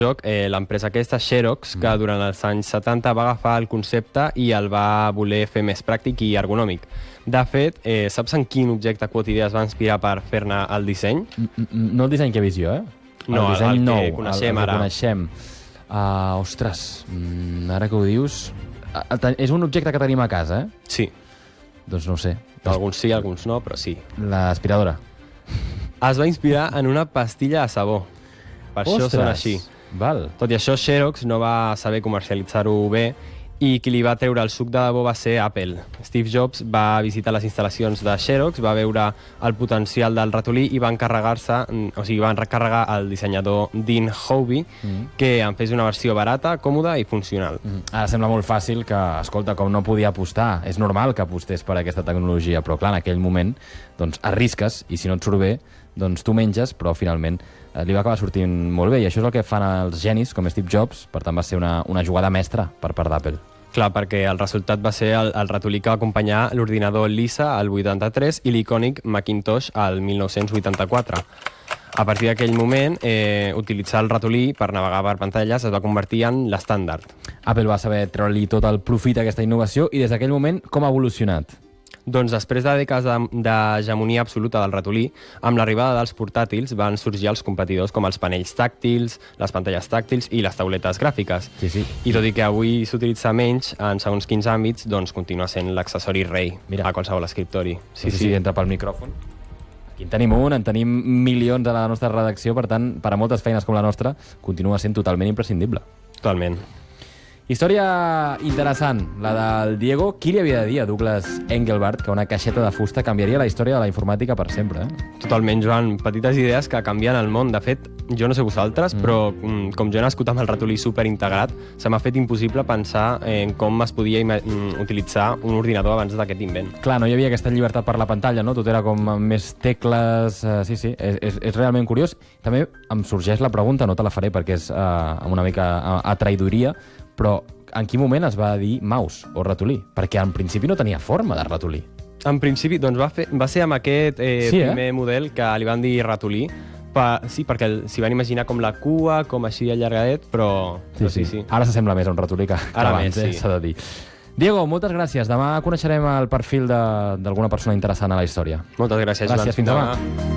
joc, l'empresa aquesta, Xerox, que durant els anys 70 va agafar el concepte i el va voler fer més pràctic i ergonòmic. De fet, saps en quin objecte quotidià es va inspirar per fer-ne el disseny? No el disseny que he vist jo, No, el disseny el que nou, coneixem el que ara. coneixem. Ostres, ara que ho dius... És un objecte que tenim a casa, Sí. Doncs no ho sé. Alguns sí, alguns no, però sí. L'aspiradora. Es va inspirar en una pastilla de sabó. Per això sona així. Val. Tot i això, Xerox no va saber comercialitzar-ho bé i qui li va treure el suc de debò va ser Apple. Steve Jobs va visitar les instal·lacions de Xerox, va veure el potencial del ratolí i va encarregar al dissenyador Dean Hobby que en fes una versió barata, còmoda i funcional. Ara sembla molt fàcil que, escolta, com no podia apostar, és normal que apostés per aquesta tecnologia, però clar, en aquell moment doncs, arrisques i si no et surt bé, doncs tu menges, però finalment li va acabar sortint molt bé, i això és el que fan els genis, com Steve Jobs, per tant va ser una jugada mestra per part d'Apple. Clar, perquè el resultat va ser el ratolí que va acompanyar l'ordinador Lisa al 83 i l'icònic Macintosh al 1984. A partir d'aquell moment, utilitzar el ratolí per navegar per pantalles es va convertir en l'estàndard. Apple va saber treure-li tot el profit a aquesta innovació i des d'aquell moment com ha evolucionat? Doncs després de dècades d'hegemonia absoluta del ratolí, amb l'arribada dels portàtils van sorgir els competidors com els panells tàctils, les pantalles tàctils i les tauletes gràfiques. Sí. I tot i que avui s'utilitza menys en segons quins àmbits, doncs continua sent l'accessori rei a qualsevol escriptori. Sí, entra pel micròfon. Aquí en tenim un, en tenim milions a la nostra redacció, per tant, per a moltes feines com la nostra, continua sent totalment imprescindible. Totalment. Història interessant, la del Diego. Qui li havia de dir a Douglas Engelbart que una caixeta de fusta canviaria la història de la informàtica per sempre? Totalment, Joan. Petites idees que canvien el món. De fet, jo no sé vosaltres, però com jo he nascut amb el ratolí superintegrat, se m'ha fet impossible pensar en com es podia utilitzar un ordinador abans d'aquest invent. Clar, no hi havia aquesta llibertat per la pantalla, no? Tot era com amb més tecles... Sí, és realment curiós. També em sorgeix la pregunta, no te la faré perquè és una mica a traïdoria, però en quin moment es va dir mouse o ratolí? Perquè en principi no tenia forma de ratolí. En principi, doncs va ser amb aquest primer model que li van dir ratolí. Sí, perquè s'hi van imaginar com la cua, com així allargadet, però sí. Ara s'assembla més a un ratolí que abans, s'ha de dir. Diego, moltes gràcies. Demà coneixerem el perfil d'alguna persona interessant a la història. Moltes gràcies, Joan. Gràcies, fins demà.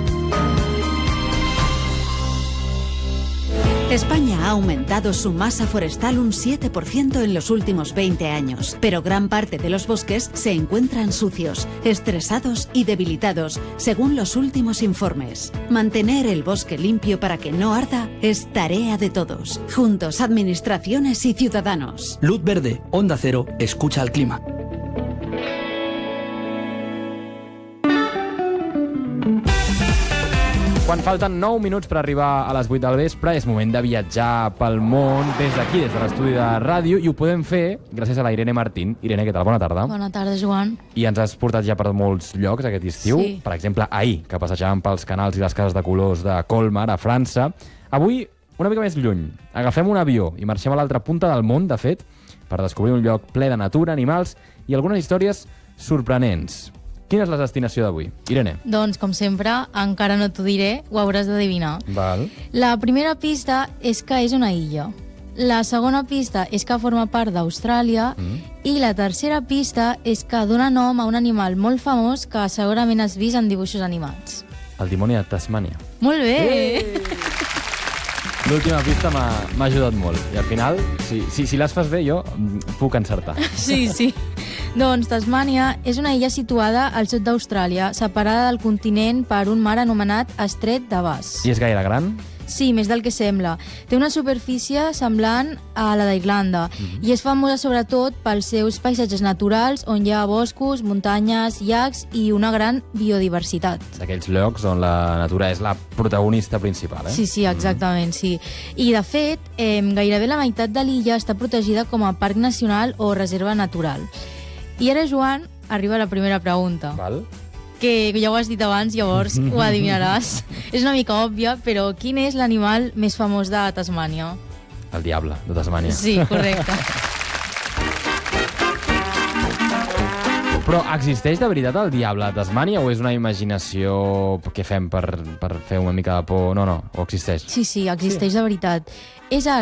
España ha aumentado su masa forestal un 7% en los últimos 20 años, pero gran parte de los bosques se encuentran sucios, estresados y debilitados, según los últimos informes. Mantener el bosque limpio para que no arda es tarea de todos. Juntos, administraciones y ciudadanos. Luz verde, Onda Cero, escucha al clima. Quan falten 9 minuts per arribar a les 8 del vespre, és moment de viatjar pel món des d'aquí, des de l'estudi de ràdio, i ho podem fer gràcies a la Irene Martín. Irene, què tal? Bona tarda. Bona tarda, Joan. I ens has portat ja per molts llocs aquest estiu. Sí. Per exemple, ahir, que passejàvem pels canals i les cases de colors de Colmar, a França. Avui, una mica més lluny. Agafem un avió i marxem a l'altra punta del món, de fet, per descobrir un lloc ple de natura, animals i algunes històries sorprenents. Quina és la destinació d'avui? Irene. Doncs, com sempre, encara no t'ho diré, ho hauràs d'adivinar. Val. La primera pista és que és una illa. La segona pista és que forma part d'Austràlia. I la tercera pista és que dona nom a un animal molt famós que segurament has vist en dibuixos animats. El dimoni de Tasmània. Molt bé! L'última pista m'ha ajudat molt. I al final, si les fas bé, jo puc encertar. Sí. Doncs Tasmània és una illa situada al sud d'Austràlia, separada del continent per un mar anomenat Estret de Bass. I és gaire gran? Sí, més del que sembla. Té una superfície semblant a la d'Irlanda i és famosa sobretot pels seus paisatges naturals on hi ha boscos, muntanyes, llacs i una gran biodiversitat. D'aquells llocs on la natura és la protagonista principal, eh? Sí, exactament, sí. I, de fet, gairebé la meitat de l'illa està protegida com a parc nacional o reserva natural. I ara, Joan, arriba la primera pregunta. Val. Que ja ho has dit abans, llavors ho adivinaràs. És una mica òbvia, però quin és l'animal més famós de Tasmània? El diable, de Tasmània. Sí, correcte. Però existeix de veritat el diable a Tasmània o és una imaginació que fem per fer una mica de por? No, o existeix? Sí, existeix de veritat. És el